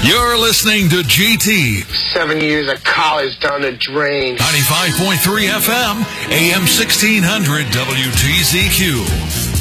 You're listening to GT. 7 years of college down the drain. 95.3 FM, AM 1600 WTZQ.